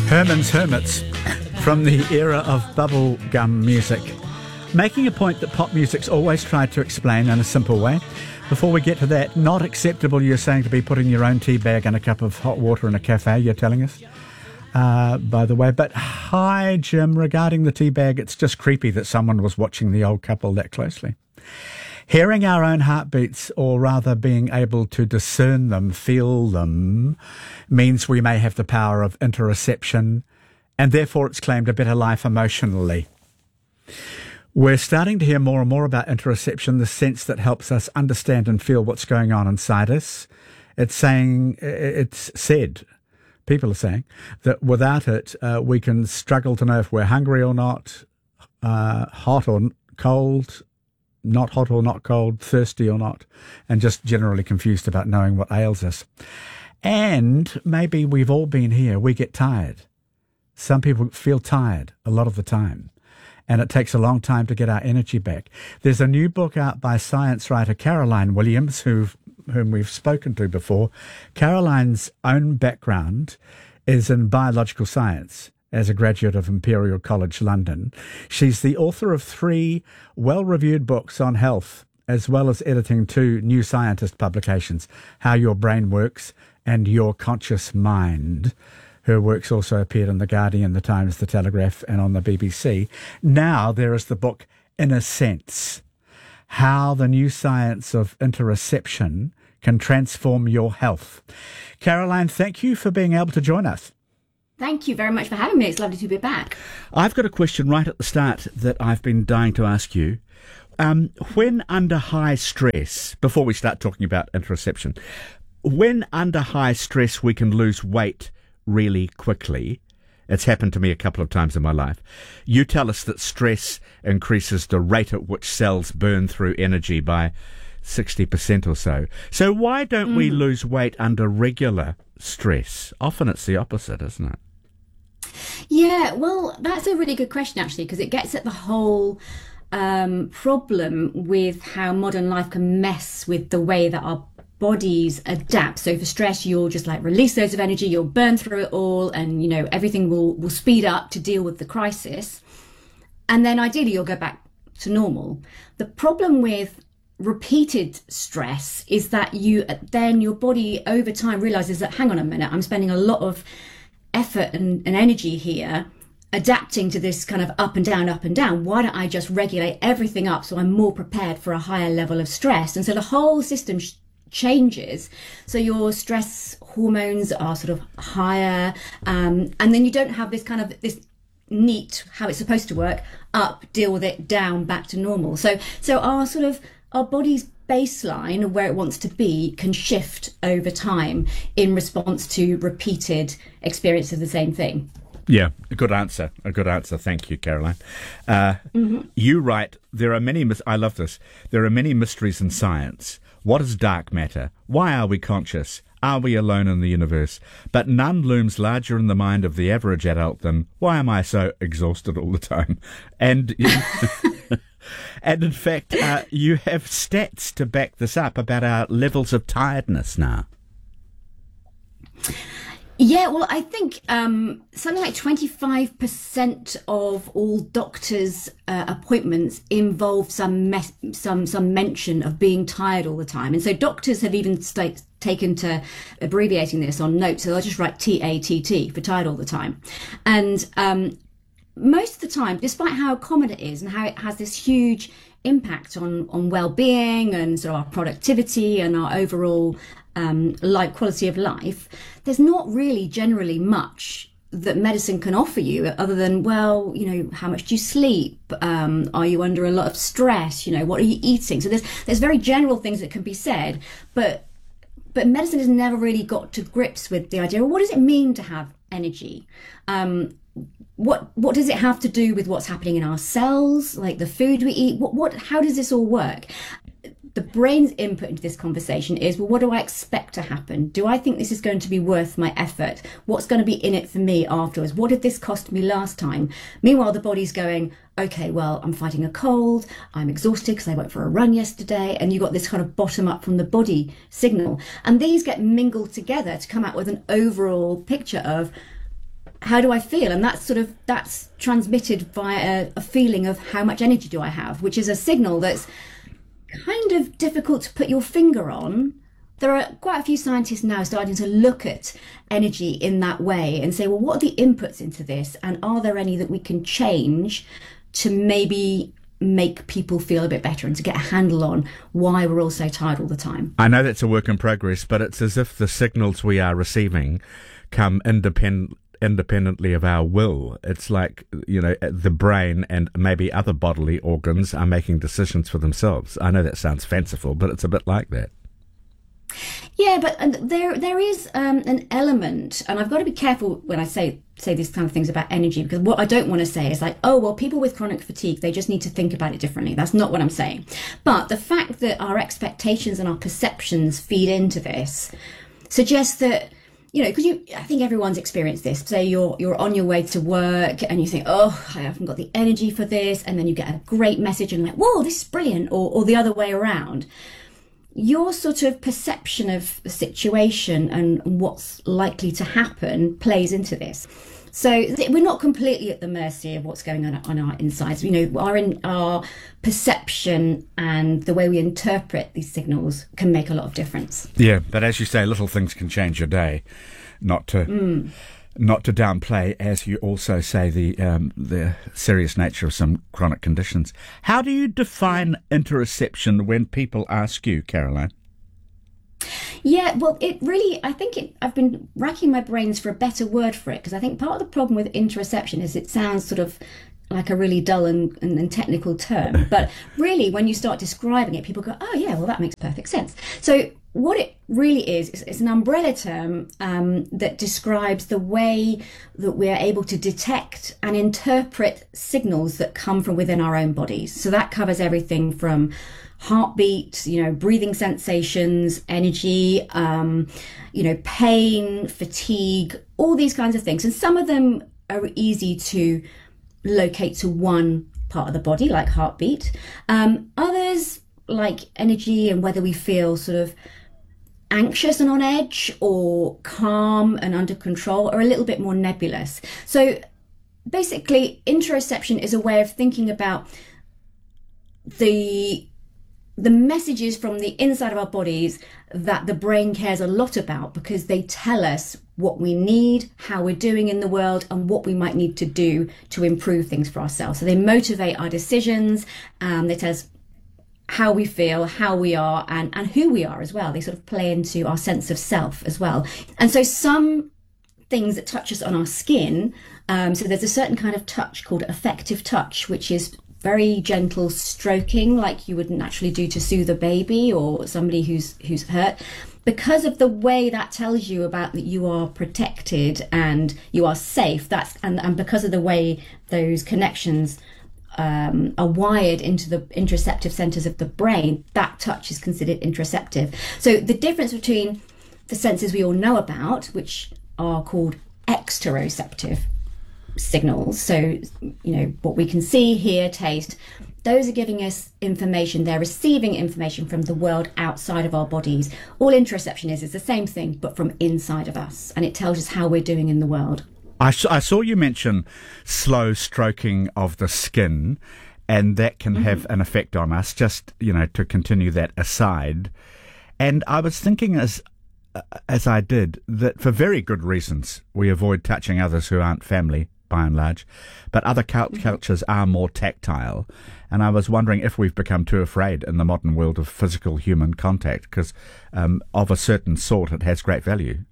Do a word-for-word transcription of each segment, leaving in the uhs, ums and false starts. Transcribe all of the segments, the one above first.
Herman's Hermits from the era of bubblegum music. Making a point that pop music's always tried to explain in a simple way. Before we get to that, not acceptable, you're saying, to be putting your own tea bag and a cup of hot water in a cafe, you're telling us, uh, by the way. But hi, Jim, regarding the tea bag, it's just creepy that someone was watching the old couple that closely. Hearing our own heartbeats, or rather being able to discern them, feel them, means we may have the power of interoception, and therefore it's claimed a better life emotionally. We're starting to hear more and more about interoception, the sense that helps us understand and feel what's going on inside us. It's saying, it's said, people are saying, that without it, uh, we can struggle to know if we're hungry or not, uh, hot or cold, not hot or not cold, thirsty or not, and just generally confused about knowing what ails us. And maybe we've all been here, we get tired. Some people feel tired a lot of the time, and it takes a long time to get our energy back. There's a new book out by science writer Caroline Williams, who've, whom we've spoken to before. Caroline's own background is in biological science. As a graduate of Imperial College London, she's the author of three well-reviewed books on health, as well as editing two New Scientist publications, How Your Brain Works and Your Conscious Mind. Her works also appeared in The Guardian, The Times, The Telegraph, and on the B B C. Now there is the book In a Sense, How the New Science of Interoception Can Transform Your Health. Caroline, thank you for being able to join us. Thank you very much for having me. It's lovely to be back. I've got a question right at the start that I've been dying to ask you. Um, when under high stress, before we start talking about interoception, when under high stress we can lose weight really quickly. It's happened to me a couple of times in my life. You tell us that stress increases the rate at which cells burn through energy by sixty percent or so. So why don't mm. we lose weight under regular stress? Often it's the opposite, isn't it? Yeah, well, that's a really good question, actually, because it gets at the whole um, problem with how modern life can mess with the way that our bodies adapt. So for stress, you'll just like release loads of energy, you'll burn through it all, and, you know, everything will, will speed up to deal with the crisis. And then ideally, you'll go back to normal. The problem with repeated stress is that you then your body over time realizes that, hang on a minute, I'm spending a lot of effort and, and energy here adapting to this kind of up and down, up and down. Why don't I just regulate everything up so I'm more prepared for a higher level of stress? And so the whole system sh- changes. So your stress hormones are sort of higher, um, and then you don't have this kind of this neat, how it's supposed to work, up, deal with it, down, back to normal. So so our sort of our body's baseline of where it wants to be can shift over time in response to repeated experience of the same thing. Yeah, a good answer. A good answer. Thank you, Caroline. Uh, mm-hmm. You write, there are many, mis- I love this, there are many mysteries in science. What is dark matter? Why are we conscious? Are we alone in the universe? But none looms larger in the mind of the average adult than, why am I so exhausted all the time? And... And in fact, uh, you have stats to back this up about our levels of tiredness now. Yeah, well, I think um, something like twenty-five percent of all doctors' uh, appointments involve some mes- some some mention of being tired all the time. And so doctors have even st- taken to abbreviating this on notes. So they'll just write T A T T for tired all the time. And um most of the time, despite how common it is and how it has this huge impact on, on well-being and sort of our productivity and our overall um, life, quality of life, there's not really generally much that medicine can offer you other than, well, you know, how much do you sleep? Um, are you under a lot of stress? You know, what are you eating? So there's there's very general things that can be said, but but medicine has never really got to grips with the idea, well, what does it mean to have energy? Um, What what does it have to do with what's happening in our cells, like the food we eat? What what how does this all work? The brain's input into this conversation is, well, what do I expect to happen? Do I think this is going to be worth my effort? What's going to be in it for me afterwards? What did this cost me last time? Meanwhile, the body's going, okay, well, I'm fighting a cold, I'm exhausted because I went for a run yesterday, and you got this kind of bottom up from the body signal. And these get mingled together to come out with an overall picture of how do I feel? And that's sort of, that's transmitted via a, a feeling of how much energy do I have, which is a signal that's kind of difficult to put your finger on. There are quite a few scientists now starting to look at energy in that way and say, well, what are the inputs into this? And are there any that we can change to maybe make people feel a bit better and to get a handle on why we're all so tired all the time? I know that's a work in progress, but it's as if the signals we are receiving come independent independently of our will. It's like, you know, the brain and maybe other bodily organs are making decisions for themselves. I know that sounds fanciful, but it's a bit like that. Yeah, but there there is um, an element, and I've got to be careful when I say say these kind of things about energy, because what I don't want to say is like, oh, well, people with chronic fatigue, they just need to think about it differently. That's not what I'm saying. But the fact that our expectations and our perceptions feed into this suggests that, you know, because you, I think everyone's experienced this. Say you're you're on your way to work and you think, oh, I haven't got the energy for this, and then you get a great message and like, whoa, this is brilliant, or or the other way around. Your sort of perception of the situation and what's likely to happen plays into this. So we're not completely at the mercy of what's going on on our insides. You know, our in, our perception and the way we interpret these signals can make a lot of difference. Yeah, but as you say, little things can change your day. Not to mm. not to downplay, as you also say, the um, the serious nature of some chronic conditions. How do you define interoception when people ask you, Caroline? Yeah, well, it really, I think it, I've been racking my brains for a better word for it, because I think part of the problem with interoception is it sounds sort of like a really dull and, and, and technical term. But really, when you start describing it, people go, oh, yeah, well, that makes perfect sense. So what it really is, is it's an umbrella term um, that describes the way that we are able to detect and interpret signals that come from within our own bodies. So that covers everything from heartbeat, you know, breathing sensations, energy, um, you know, pain, fatigue, all these kinds of things. And some of them are easy to locate to one part of the body, like heartbeat. Um, others, like energy and whether we feel sort of anxious and on edge or calm and under control, are a little bit more nebulous. So basically, interoception is a way of thinking about the the messages from the inside of our bodies that the brain cares a lot about, because they tell us what we need, how we're doing in the world, and what we might need to do to improve things for ourselves. So they motivate our decisions, um, they tell us how we feel, how we are, and, and who we are as well. They sort of play into our sense of self as well. And so some things that touch us on our skin, um, so there's a certain kind of touch called affective touch, which is very gentle stroking, like you would naturally do to soothe a baby or somebody who's who's hurt. Because of the way that tells you about that you are protected and you are safe, that's and, and because of the way those connections um, are wired into the interoceptive centers of the brain, that touch is considered interoceptive. So the difference between the senses we all know about, which are called exteroceptive signals, so you know what we can see, hear, taste, those are giving us information. They're receiving information from the world outside of our bodies. All interoception is is the same thing, but from inside of us, and it tells us how we're doing in the world. I, I saw you mention slow stroking of the skin, and that can mm-hmm. have an effect on us, just, you know, to continue that aside. And I was thinking as as I did that for very good reasons we avoid touching others who aren't family, by and large, but other cultures are more tactile. And I was wondering if we've become too afraid in the modern world of physical human contact, because um, of a certain sort it has great value.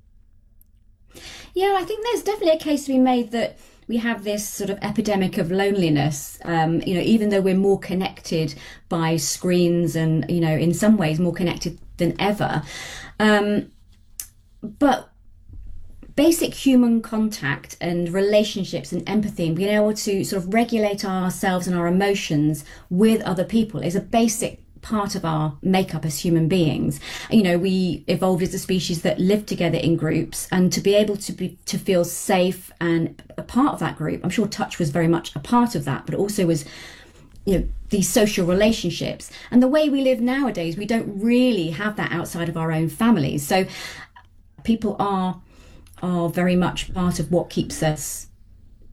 Yeah, I think there's definitely a case to be made that we have this sort of epidemic of loneliness, um, you know, even though we're more connected by screens and, you know, in some ways more connected than ever. Um, but basic human contact and relationships and empathy and being able to sort of regulate ourselves and our emotions with other people is a basic part of our makeup as human beings. You know, we evolved as a species that lived together in groups, and to be able to be to feel safe and a part of that group, I'm sure touch was very much a part of that, but it also was, you know, these social relationships. And the way we live nowadays, we don't really have that outside of our own families. So people are are very much part of what keeps us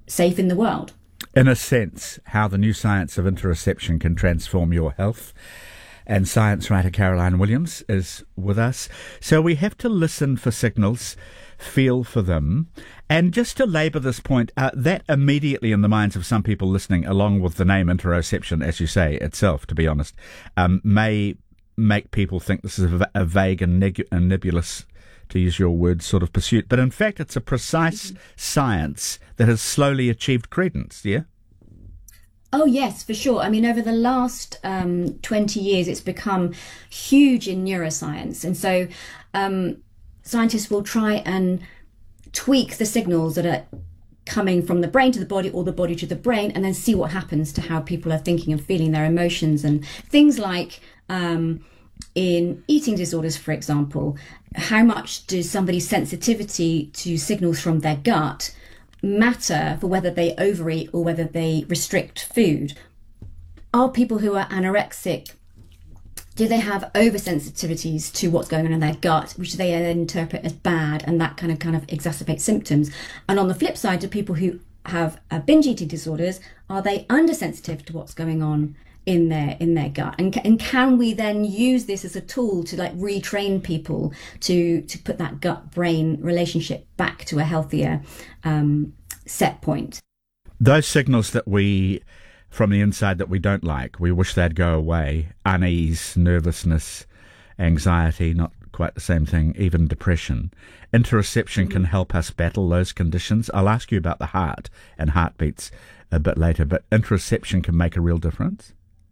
safe in the world. In a sense, how the new science of interoception can transform your health. And science writer Caroline Williams is with us. So we have to listen for signals, feel for them. And just to labour this point, uh, that immediately in the minds of some people listening, along with the name interoception, as you say, itself, to be honest, um, may make people think this is a, a vague and, neg- and nebulous, to use your words, sort of pursuit. But in fact, it's a precise science that has slowly achieved credence, yeah? Oh, yes, for sure. I mean, over the last um, twenty years, it's become huge in neuroscience. And so um, scientists will try and tweak the signals that are coming from the brain to the body or the body to the brain, and then see what happens to how people are thinking and feeling, their emotions, and things like um, in eating disorders, for example, how much does somebody's sensitivity to signals from their gut matter for whether they overeat or whether they restrict food? Are people who are anorexic, do they have oversensitivities to what's going on in their gut, which they then interpret as bad, and that kind of kind of exacerbates symptoms? And on the flip side, do people who have uh, binge eating disorders, are they undersensitive to what's going on in their in their gut? And, and can we then use this as a tool to like retrain people to to put that gut brain relationship back to a healthier um, set point? Those signals that we, from the inside, that we don't like, we wish they'd go away, unease, nervousness, anxiety, not quite the same thing, even depression. Interoception mm-hmm. can help us battle those conditions. I'll ask you about the heart and heartbeats a bit later, but interoception can make a real difference.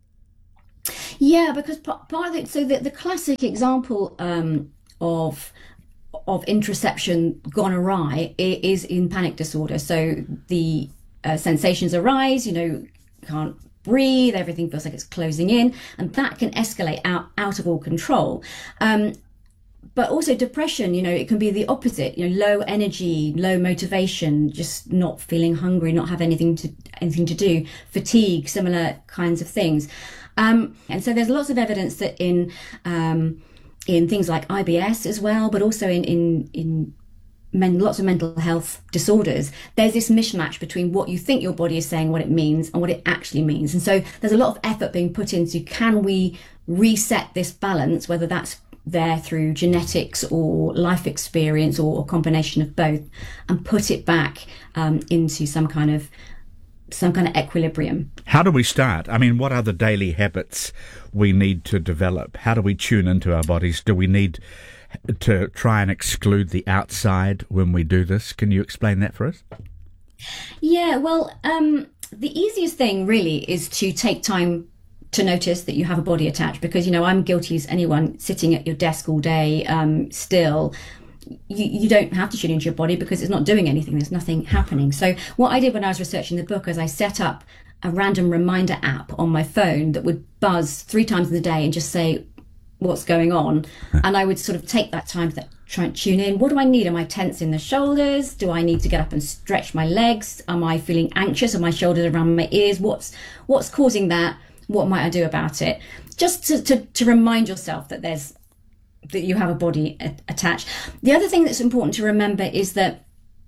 Yeah, because part of it, so the, the classic example um, of of interoception gone awry is in panic disorder. So the uh, sensations arise, you know, can't breathe, everything feels like it's closing in, and that can escalate out, out of all control. Um, but also depression, you know, it can be the opposite, you know, low energy, low motivation, just not feeling hungry, not have anything to anything to do, fatigue, similar kinds of things. Um, and so there's lots of evidence that in um, in things like I B S as well, but also in in in men, lots of mental health disorders, there's this mismatch between what you think your body is saying, what it means, and what it actually means. And so there's a lot of effort being put into, can we reset this balance, whether that's there through genetics or life experience or a combination of both, and put it back um, into some kind of some kind of equilibrium. How do we start? I mean, what are the daily habits we need to develop? How do we tune into our bodies? Do we need to try and exclude the outside when we do this? Can you explain that for us? Yeah, well, um, the easiest thing really is to take time to notice that you have a body attached, because, you know, I'm guilty as anyone sitting at your desk all day um, still. You, you don't have to tune into your body because it's not doing anything. There's nothing happening. So what I did when I was researching the book is I set up a random reminder app on my phone that would buzz three times in the day and just say what's going on. And I would sort of take that time to try and tune in. What do I need? Am I tense in the shoulders? Do I need to get up and stretch my legs? Am I feeling anxious? Are my shoulders around my ears? What's what's causing that? What might I do about it? Just to, to, to remind yourself that there's that you have a body a- attached. The other thing that's important to remember is that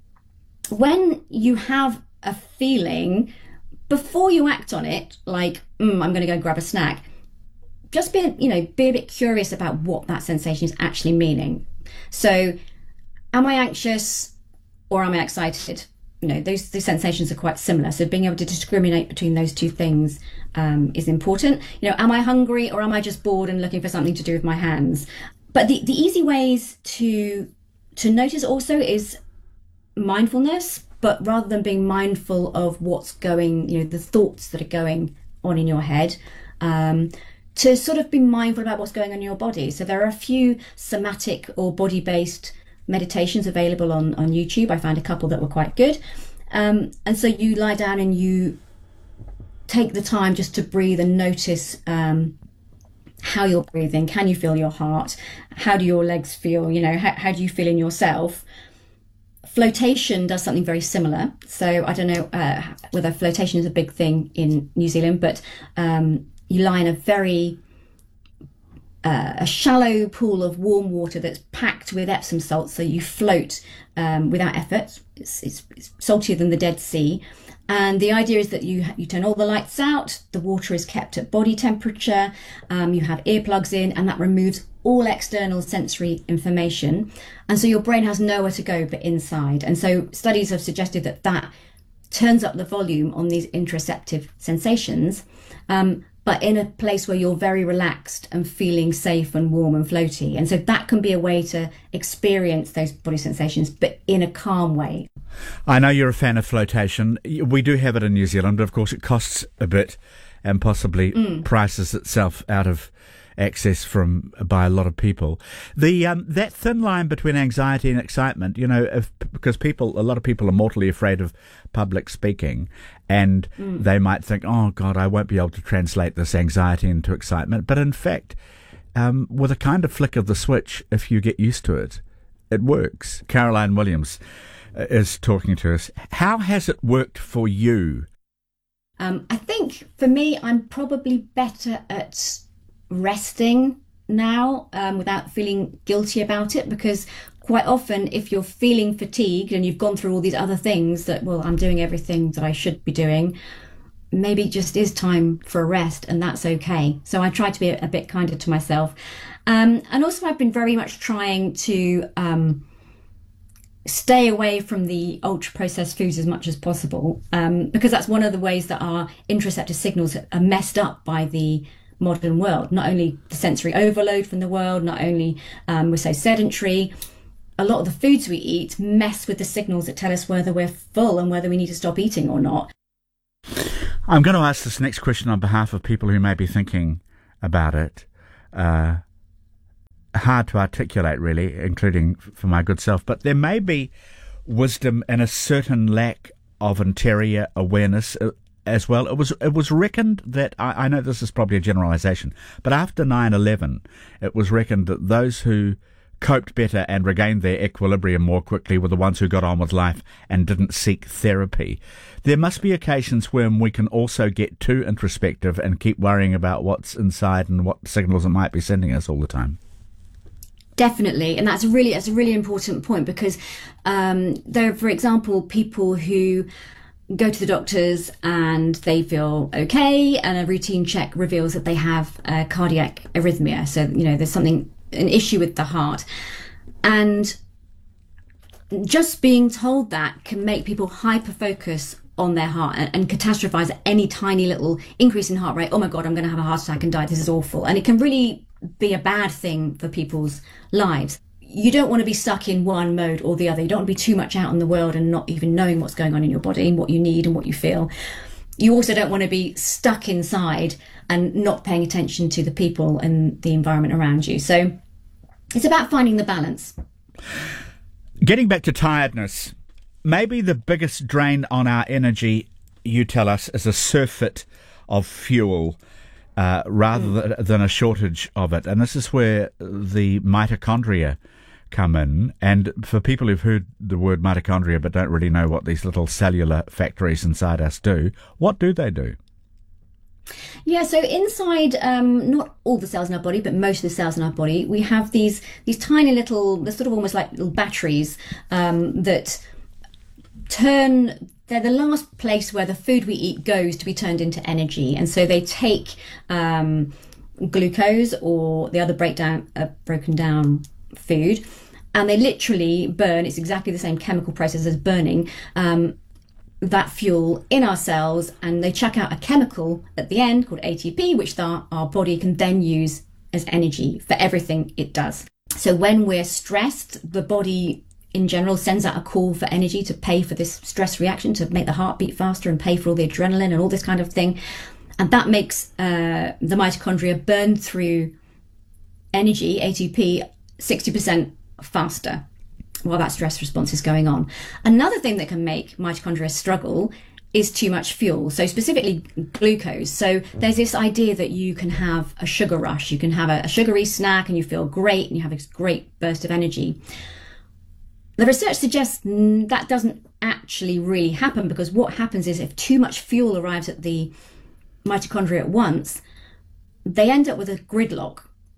when you have a feeling, before you act on it, like, mm, I'm going to go grab a snack, just be, you know, be a bit curious about what that sensation is actually meaning. So, am I anxious or am I excited? You know, those, those sensations are quite similar. So being able to discriminate between those two things um, is important. You know, am I hungry or am I just bored and looking for something to do with my hands? But the, the easy ways to to notice also is mindfulness, but rather than being mindful of what's going, you know, the thoughts that are going on in your head, um, to sort of be mindful about what's going on in your body. So there are a few somatic or body-based meditations available on, on YouTube. I found a couple that were quite good. Um, and so you lie down and you take the time just to breathe and notice um, how you're breathing. Can you feel your heart? How do your legs feel? You know, how, how do you feel in yourself? Flotation does something very similar. So I don't know uh, whether flotation is a big thing in New Zealand, but um, you lie in a very uh, a shallow pool of warm water that's packed with Epsom salts, so you float um, without effort. It's, it's, it's saltier than the Dead Sea. And the idea is that you you turn all the lights out, the water is kept at body temperature, um, you have earplugs in, and that removes all external sensory information. And so your brain has nowhere to go but inside. And so studies have suggested that that turns up the volume on these interoceptive sensations, um, but in a place where you're very relaxed and feeling safe and warm and floaty. And so that can be a way to experience those body sensations, but in a calm way. I know you're a fan of flotation. We do have it in New Zealand, but of course it costs a bit and possibly mm. prices itself out of access from by a lot of people. The um, that thin line between anxiety and excitement, you know, if, because people, a lot of people are mortally afraid of public speaking, and mm. they might think, oh God, I won't be able to translate this anxiety into excitement. But in fact, um, with a kind of flick of the switch, if you get used to it, it works. Caroline Williams is talking to us. How has it worked for you? Um, I think for me, I'm probably better at resting now um, without feeling guilty about it, because quite often if you're feeling fatigued and you've gone through all these other things that, well, I'm doing everything that I should be doing, maybe it just is time for a rest, and that's okay. So I try to be a, a bit kinder to myself. Um, and also I've been very much trying to um, stay away from the ultra processed foods as much as possible, um, because that's one of the ways that our interoceptive signals are messed up by the modern world. Not only the sensory overload from the world, not only um, we're so sedentary, a lot of the foods we eat mess with the signals that tell us whether we're full and whether we need to stop eating or not. I'm going to ask this next question on behalf of people who may be thinking about it. Uh, hard to articulate, really, including for my good self, but there may be wisdom in a certain lack of interior awareness uh, as well. It was it was reckoned that, I, I know this is probably a generalisation, but after nine eleven, it was reckoned that those who coped better and regained their equilibrium more quickly were the ones who got on with life and didn't seek therapy. There must be occasions when we can also get too introspective and keep worrying about what's inside and what signals it might be sending us all the time. Definitely, and that's a really that's a really important point, because um, there are, for example, people who go to the doctors and they feel okay, and a routine check reveals that they have a cardiac arrhythmia. So, you know, there's something, an issue with the heart. And just being told that can make people hyper-focus on their heart and, and catastrophize at any tiny little increase in heart rate. Oh my God, I'm going to have a heart attack and die. This is awful. And it can really be a bad thing for people's lives. You don't want to be stuck in one mode or the other. You don't want to be too much out in the world and not even knowing what's going on in your body and what you need and what you feel. You also don't want to be stuck inside and not paying attention to the people and the environment around you. So it's about finding the balance. Getting back to tiredness, maybe the biggest drain on our energy, you tell us, is a surfeit of fuel. Uh, rather mm. than a shortage of it. And this is where the mitochondria come in. And for people who've heard the word mitochondria but don't really know what these little cellular factories inside us do, what do they do? Yeah, so inside, um, not all the cells in our body, but most of the cells in our body, we have these these tiny little, they're sort of almost like little batteries um, that turn... They're the last place where the food we eat goes to be turned into energy. And so they take um, glucose or the other breakdown, uh, broken down food, and they literally burn, it's exactly the same chemical process as burning, um, that fuel in our cells, and they chuck out a chemical at the end called A T P, which our, our body can then use as energy for everything it does. So when we're stressed, the body in general sends out a call for energy to pay for this stress reaction, to make the heart beat faster and pay for all the adrenaline and all this kind of thing. And that makes uh, the mitochondria burn through energy, A T P, sixty percent faster while that stress response is going on. Another thing that can make mitochondria struggle is too much fuel, so specifically glucose. So there's this idea that you can have a sugar rush, you can have a, a sugary snack and you feel great and you have this great burst of energy. The research suggests that doesn't actually really happen, because what happens is if too much fuel arrives at the mitochondria at once, they end up with a gridlock.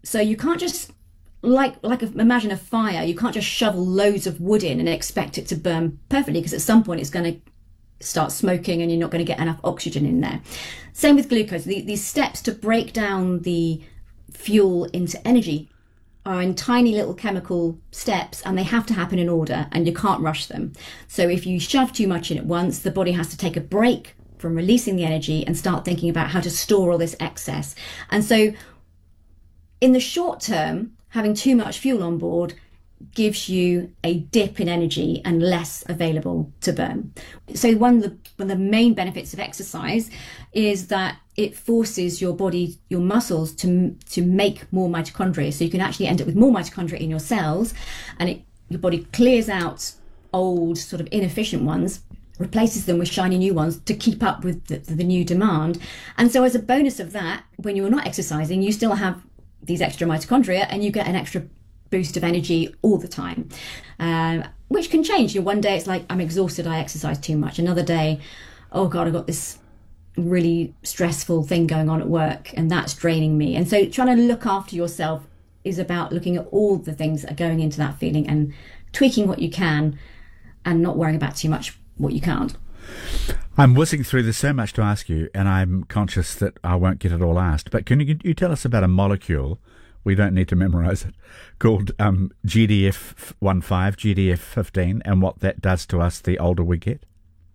So you can't just, like like a, imagine a fire, you can't just shovel loads of wood in and expect it to burn perfectly, because at some point it's going to start smoking and you're not going to get enough oxygen in there. Same with glucose. The, these steps to break down the fuel into energy are in tiny little chemical steps, and they have to happen in order, and you can't rush them. So if you shove too much in at once, the body has to take a break from releasing the energy and start thinking about how to store all this excess. And so in the short term, having too much fuel on board gives you a dip in energy and less available to burn. So one of the one of the main benefits of exercise is that it forces your body, your muscles, to to make more mitochondria. So you can actually end up with more mitochondria in your cells, and it, your body clears out old, sort of inefficient ones, replaces them with shiny new ones to keep up with the, the new demand. And so as a bonus of that, when you're not exercising, you still have these extra mitochondria, and you get an extra boost of energy all the time, uh, which can change. You know, one day it's like, I'm exhausted, I exercise too much. Another day, oh God, I've got this really stressful thing going on at work, and that's draining me. And so trying to look after yourself is about looking at all the things that are going into that feeling and tweaking what you can and not worrying about too much what you can't. I'm whizzing through, there's so much to ask you, and I'm conscious that I won't get it all asked, but can you, you tell us about a molecule, we don't need to memorize it, called um, G D F fifteen, G D F fifteen, and what that does to us the older we get?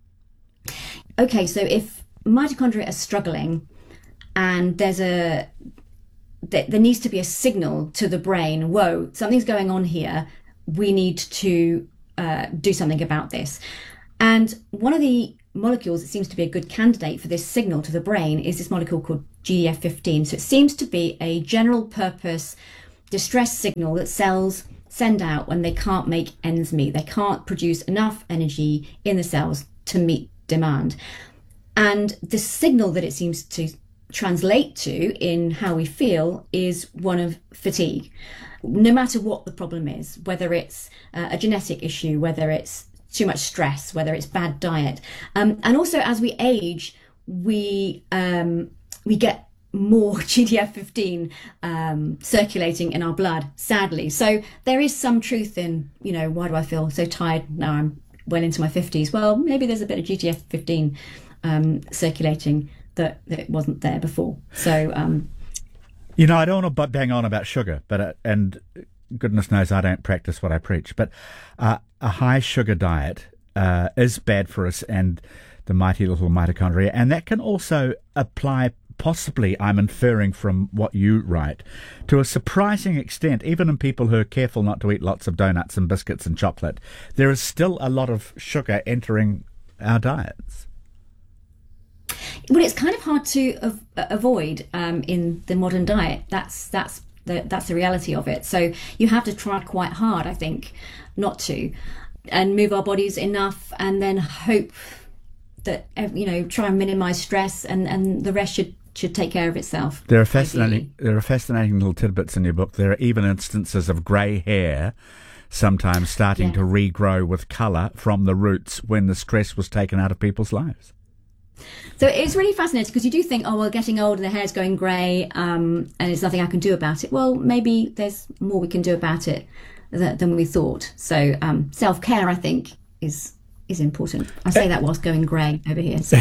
Okay, so if mitochondria are struggling and there's a, there, there needs to be a signal to the brain, whoa, something's going on here, we need to uh, do something about this. And one of the molecules that seems to be a good candidate for this signal to the brain is this molecule called G D F fifteen. So it seems to be a general purpose distress signal that cells send out when they can't make ends meet. They can't produce enough energy in the cells to meet demand. And the signal that it seems to translate to in how we feel is one of fatigue. No matter what the problem is, whether it's uh, a genetic issue, whether it's too much stress, whether it's bad diet. Um, and also as we age, we um, we get more G D F fifteen um, circulating in our blood, sadly. So there is some truth in, you know, why do I feel so tired now I'm well into my fifties? Well, maybe there's a bit of G D F fifteen um, circulating that, that wasn't there before. So, um, you know, I don't want to bang on about sugar, but uh, and goodness knows I don't practice what I preach, but uh, a high sugar diet uh, is bad for us and the mighty little mitochondria, and that can also apply, possibly, I'm inferring from what you write, to a surprising extent, even in people who are careful not to eat lots of donuts and biscuits and chocolate. There is still a lot of sugar entering our diets. Well, it's kind of hard to av- avoid um, in the modern diet. That's that's the, that's the reality of it. So you have to try quite hard, I think, not to, and move our bodies enough, and then hope that, you know, try and minimise stress, and, and the rest should should take care of itself. There are fascinating ideally. there are fascinating little tidbits in your book. There are even instances of grey hair sometimes starting Yeah. to regrow with colour from the roots when the stress was taken out of people's lives. So it's really fascinating, because you do think, oh, well, getting older, the hair's going grey, um, and there's nothing I can do about it. Well, maybe there's more we can do about it th- than we thought. So um, self-care, I think, is is important. I say that whilst going grey over here. So.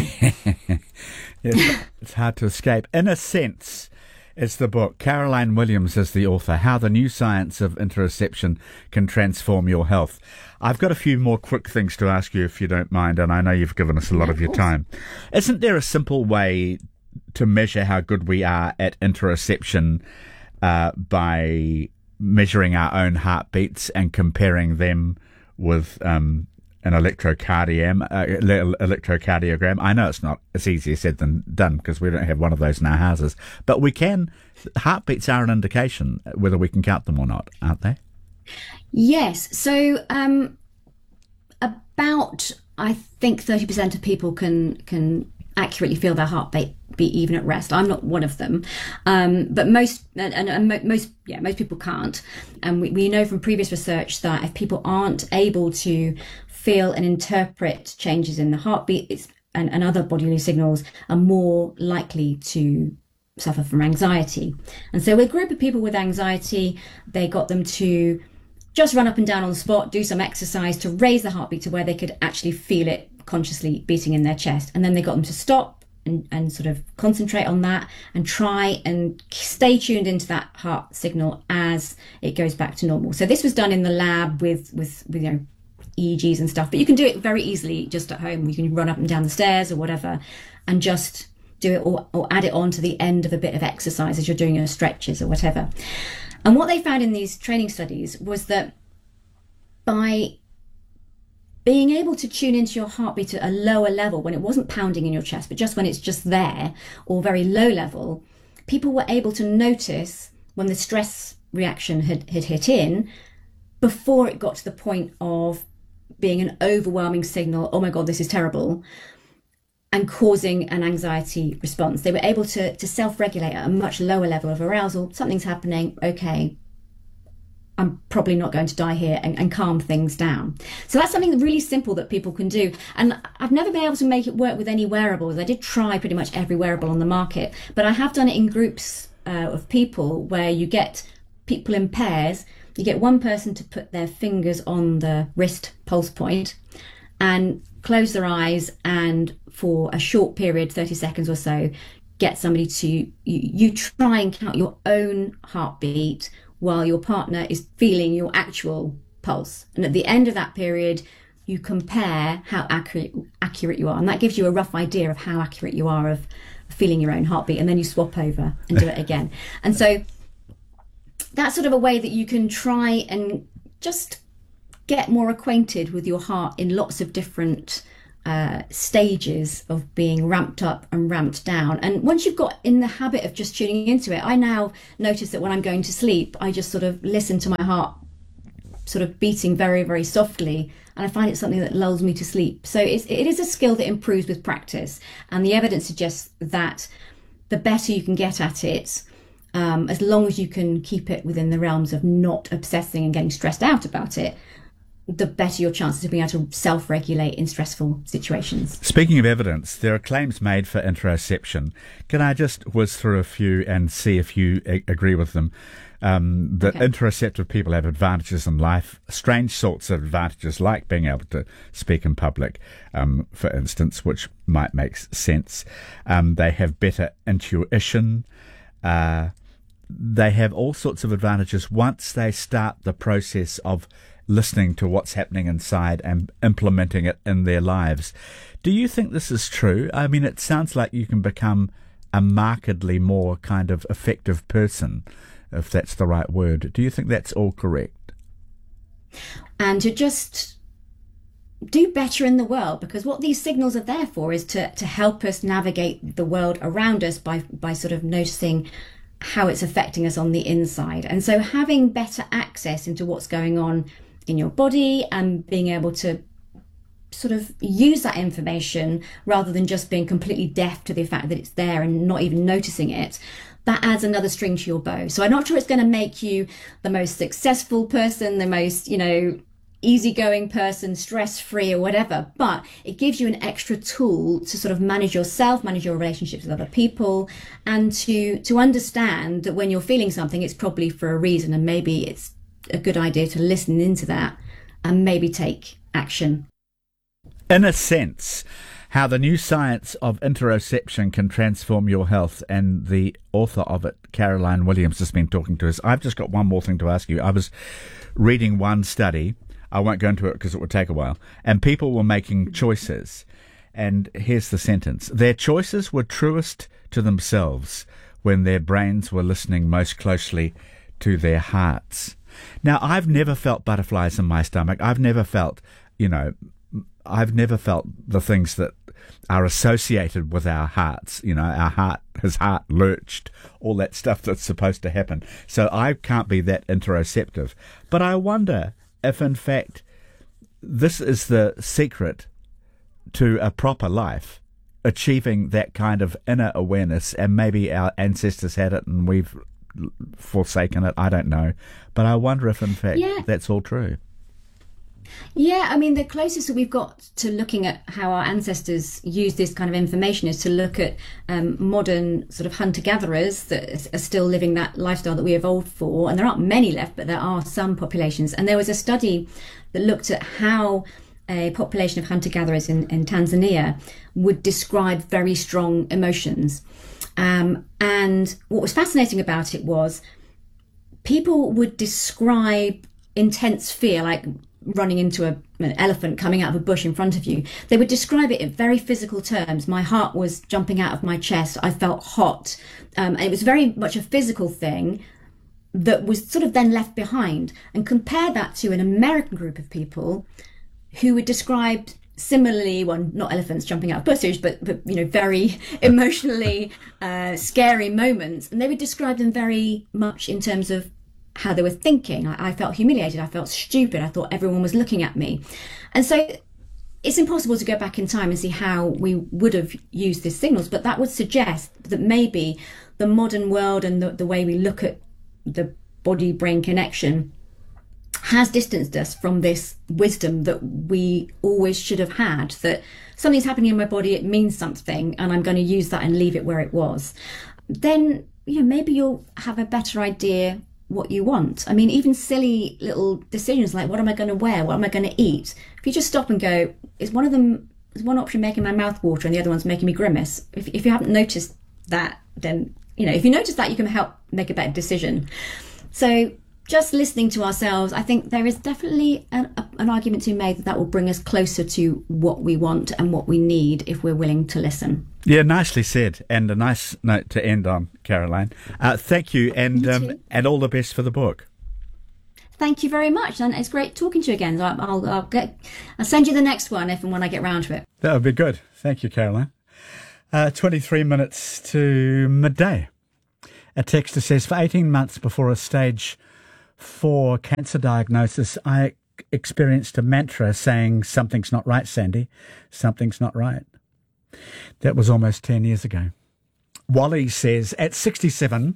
Yes, it's hard to escape. In a Sense, it's the book. Caroline Williams is the author. How the New Science of Interoception Can Transform Your Health. I've got a few more quick things to ask you, if you don't mind, and I know you've given us a lot Yeah, of your of time. Isn't there a simple way to measure how good we are at interoception uh, by measuring our own heartbeats and comparing them with um, an electrocardiogram, uh, electrocardiogram? I know it's not, it's easier said than done because we don't have one of those in our houses, but we can. Heartbeats are an indication whether we can count them or not, aren't they? Yes. So um, about, I think, thirty percent of people can can accurately feel their heartbeat beat even at rest. I'm not one of them, um, but most and, and mo- most yeah most people can't. And we, we know from previous research that if people aren't able to feel and interpret changes in the heartbeat, it's, and, and other bodily signals, are more likely to suffer from anxiety. And so with a group of people with anxiety, they got them to just run up and down on the spot, do some exercise to raise the heartbeat to where they could actually feel it consciously beating in their chest. And then they got them to stop and, and sort of concentrate on that and try and stay tuned into that heart signal as it goes back to normal. So this was done in the lab with, with, with you know, E E Gs and stuff, but you can do it very easily just at home. You can run up and down the stairs or whatever and just do it, or, or add it on to the end of a bit of exercise as you're doing your stretches or whatever. And what they found in these training studies was that by being able to tune into your heartbeat at a lower level, when it wasn't pounding in your chest, but just when it's just there or very low level, people were able to notice when the stress reaction had, had hit in before it got to the point of being an overwhelming signal, oh my God, this is terrible, and causing an anxiety response. They were able to, to self-regulate at a much lower level of arousal. Something's happening, okay, I'm probably not going to die here, and, and calm things down. So that's something really simple that people can do. And I've never been able to make it work with any wearables. I did try pretty much every wearable on the market, but I have done it in groups uh, of people where you get people in pairs. You get one person to put their fingers on the wrist pulse point and close their eyes, and for a short period, thirty seconds or so, get somebody to, you, you try and count your own heartbeat while your partner is feeling your actual pulse. And at the end of that period, you compare how accurate accurate you are. And that gives you a rough idea of how accurate you are of feeling your own heartbeat. And then you swap over and do it again. And so that's sort of a way that you can try and just get more acquainted with your heart in lots of different uh, stages of being ramped up and ramped down. And once you've got in the habit of just tuning into it, I now notice that when I'm going to sleep, I just sort of listen to my heart sort of beating very, very softly, and I find it something that lulls me to sleep. So it's, it is a skill that improves with practice, and the evidence suggests that the better you can get at it, um, as long as you can keep it within the realms of not obsessing and getting stressed out about it, the better your chances of being able to self-regulate in stressful situations. Speaking of evidence, there are claims made for interoception. Can I just whiz through a few and see if you a- agree with them? Um, that okay. Interoceptive people have advantages in life, strange sorts of advantages, like being able to speak in public, um, for instance, which might make sense. Um, they have better intuition. Uh, they have all sorts of advantages once they start the process of listening to what's happening inside and implementing it in their lives. Do you think this is true? I mean, it sounds like you can become a markedly more kind of effective person, if that's the right word. Do you think that's all correct? And to just do better in the world, because what these signals are there for is to, to help us navigate the world around us by, by sort of noticing how it's affecting us on the inside. And so having better access into what's going on in your body and being able to sort of use that information rather than just being completely deaf to the fact that it's there and not even noticing it, that adds another string to your bow. So I'm not sure it's going to make you the most successful person, the most, you know, easygoing person, stress-free or whatever, but it gives you an extra tool to sort of manage yourself, manage your relationships with other people, and to to understand that when you're feeling something, it's probably for a reason, and maybe it's a good idea to listen into that and maybe take action. In a sense, how the new science of interoception can transform your health, and the author of it, Caroline Williams, has been talking to us. I've just got one more thing to ask you. I was reading one study. I won't go into it because it would take a while. And people were making choices. And here's the sentence. Their choices were truest to themselves when their brains were listening most closely to their hearts. Now, I've never felt butterflies in my stomach. I've never felt, you know, I've never felt the things that are associated with our hearts. You know, our heart, his heart lurched, all that stuff that's supposed to happen. So I can't be that interoceptive. But I wonder if, in fact, this is the secret to a proper life, achieving that kind of inner awareness, and maybe our ancestors had it and we've forsaken it, I don't know. But I wonder if, in fact, yeah. that's all true. Yeah, I mean, the closest that we've got to looking at how our ancestors use this kind of information is to look at um, modern sort of hunter-gatherers that are still living that lifestyle that we evolved for. And there aren't many left, but there are some populations. And there was a study that looked at how a population of hunter-gatherers in, in Tanzania would describe very strong emotions. Um, and what was fascinating about it was people would describe intense fear, like running into a, an elephant coming out of a bush in front of you. They would describe it in very physical terms. My heart was jumping out of my chest. I felt hot. Um, and it was very much a physical thing that was sort of then left behind. And compare that to an American group of people who would describe similarly, well, not elephants jumping out of bushes, but, but you know, very emotionally uh, scary moments. And they would describe them very much in terms of how they were thinking. I, I felt humiliated. I felt stupid. I thought everyone was looking at me. And so it's impossible to go back in time and see how we would have used these signals, but that would suggest that maybe the modern world and the, the way we look at the body-brain connection has distanced us from this wisdom that we always should have had, that something's happening in my body, it means something, and I'm going to use that and leave it where it was. Then, you know, maybe you'll have a better idea what you want. I mean, even silly little decisions like, what am I going to wear? What am I going to eat? If you just stop and go, is one of them, is one option making my mouth water and the other one's making me grimace? If, if you haven't noticed that, then, you know, if you notice that, you can help make a better decision. So just listening to ourselves, I think there is definitely an, a, an argument to be made that that will bring us closer to what we want and what we need if we're willing to listen. Yeah, nicely said, and a nice note to end on, Caroline. Uh, thank you, and um, and all the best for the book. Thank you very much, and it's great talking to you again. I'll, I'll, I'll get, I'll send you the next one if and when I get round to it. That would be good. Thank you, Caroline. Uh, twenty-three minutes to midday. A texter says, for eighteen months before a stage four cancer diagnosis, I experienced a mantra saying, something's not right, Sandy. Something's not right. That was almost ten years ago. Wally says, at sixty-seven,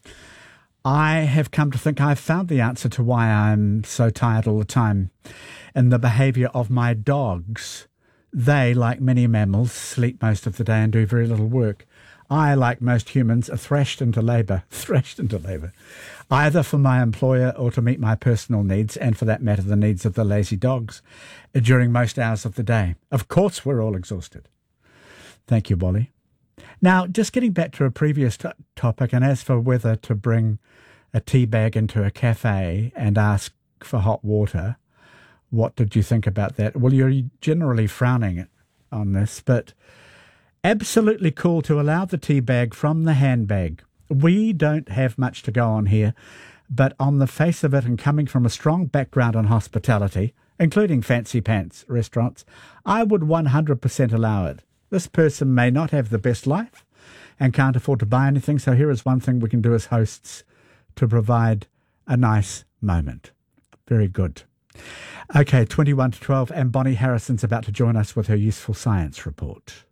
I have come to think I've found the answer to why I'm so tired all the time in the behaviour of my dogs. They, like many mammals, sleep most of the day and do very little work. I, like most humans, are thrashed into labour, thrashed into labour, either for my employer or to meet my personal needs, and for that matter, the needs of the lazy dogs, during most hours of the day. Of course, we're all exhausted. Thank you, Wally. Now, just getting back to a previous t- topic, and as for whether to bring a tea bag into a cafe and ask for hot water, what did you think about that? Well, you're generally frowning on this, but absolutely cool to allow the tea bag from the handbag. We don't have much to go on here, but on the face of it and coming from a strong background on hospitality, including fancy pants restaurants, I would one hundred percent allow it. This person may not have the best life and can't afford to buy anything, so here is one thing we can do as hosts to provide a nice moment. Very good. Okay, twenty-one to twelve, and Bonnie Harrison's about to join us with her useful science report.